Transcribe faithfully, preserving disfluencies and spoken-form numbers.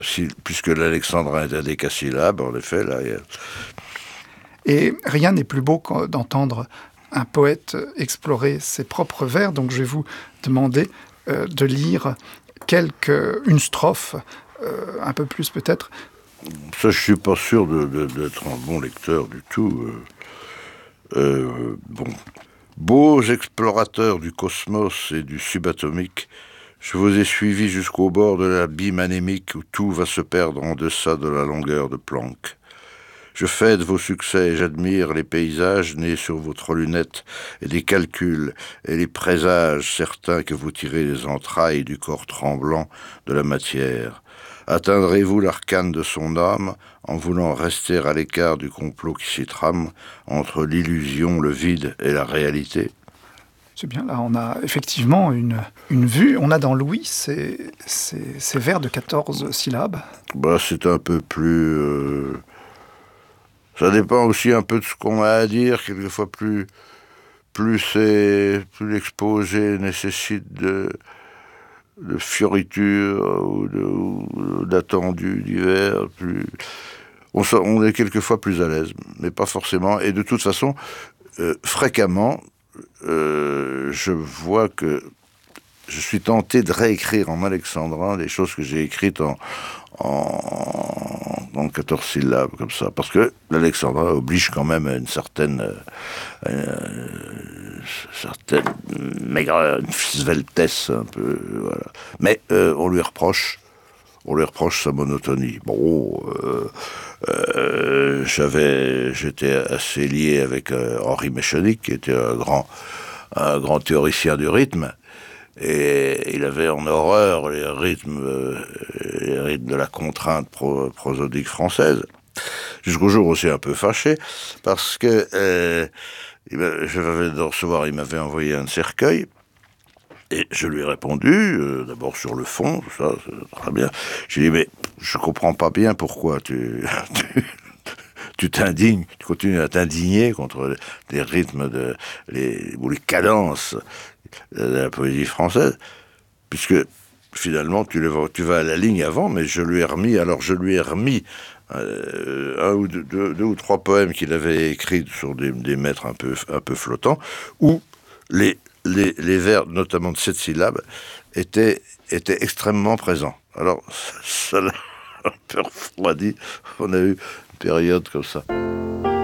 Si, puisque l'alexandrin est un décasyllabe, en effet, là... Il y a... Et rien n'est plus beau d'entendre un poète explorer ses propres vers, donc je vais vous demander euh, de lire quelque, une strophe, euh, un peu plus peut-être. Ça, je suis pas sûr de, de, d'être un bon lecteur du tout. Euh, euh, bon. Beaux explorateurs du cosmos et du subatomique, je vous ai suivis jusqu'au bord de l'abîme anémique où tout va se perdre en deçà de la longueur de Planck. Je fête vos succès et j'admire les paysages nés sur votre lunette et des calculs et les présages certains que vous tirez des entrailles du corps tremblant de la matière. Atteindrez-vous l'arcane de son âme en voulant rester à l'écart du complot qui s'y trame entre l'illusion, le vide et la réalité? C'est bien, là on a effectivement une, une vue. On a dans Louis ces, ces, ces vers de quatorze syllabes. Bah, c'est un peu plus... Euh... Ça dépend aussi un peu de ce qu'on a à dire. Quelquefois, plus, plus, c'est, plus l'exposé nécessite de, de fioritures ou, de, ou d'attendus divers. Plus, on, on est quelquefois plus à l'aise, mais pas forcément. Et de toute façon, euh, fréquemment, euh, je vois que je suis tenté de réécrire en alexandrin des choses que j'ai écrites en, en, en quatorze syllabes, comme ça. Parce que l'alexandrin oblige quand même à une certaine... Euh, une certaine maigre, une sveltesse, un peu, voilà. Mais euh, on lui reproche... On lui reproche sa monotonie. Bon, euh, euh, j'avais, j'étais assez lié avec euh, Henri Méchanic, qui était un grand, un grand théoricien du rythme. Et il avait en horreur les rythmes, euh, les rythmes de la contrainte pro, prosodique française. Jusqu'au jour où c'est un peu fâché, parce que euh, je venais de recevoir, il m'avait envoyé un cercueil, et je lui ai répondu, euh, d'abord sur le fond, tout ça, c'est très bien. J'ai dit, mais je comprends pas bien pourquoi tu... tu tu t'indignes, tu continues à t'indigner contre les rythmes de, les, ou les cadences de la poésie française, puisque finalement tu, les, tu vas à la ligne avant, mais je lui ai remis, alors je lui ai remis euh, un ou deux, deux, deux ou trois poèmes qu'il avait écrits sur des, des mètres un peu, un peu flottants, où les, les, les vers, notamment de sept syllabes, étaient, étaient extrêmement présents. Alors ça l'a un peu refroidi, on a eu période comme ça.